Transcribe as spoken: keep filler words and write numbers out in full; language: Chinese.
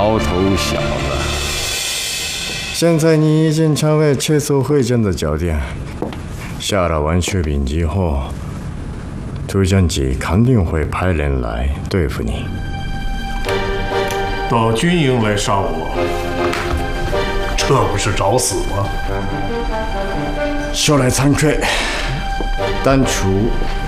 毛头小子。 现在你已经成为切磋会战的焦点。下了完血兵之后，涂将基肯定会派人来对付你。 到军营来杀我，这不是找死吗？ 说来惭愧，当初